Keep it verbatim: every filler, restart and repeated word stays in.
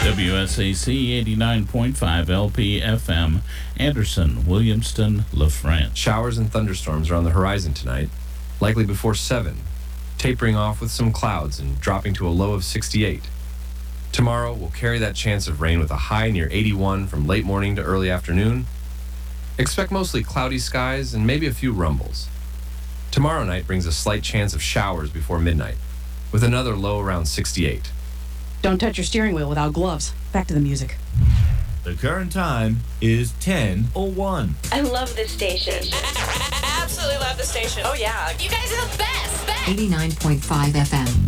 W S A C eighty-nine point five L P F M, Anderson, Williamston, LaFrance. Showers and thunderstorms are on the horizon tonight, likely before seven, tapering off with some clouds and dropping to a low of sixty-eight. Tomorrow, we'll carry that chance of rain with a high near eighty-one from late morning to early afternoon. Expect mostly cloudy skies and maybe a few rumbles. Tomorrow night brings a slight chance of showers before midnight, with another low around sixty-eight. Don't touch your steering wheel without gloves. Back to the music. The current time is ten oh one. I love this station. Absolutely love the station. Oh, yeah. You guys are the best. best. eighty-nine point five F M.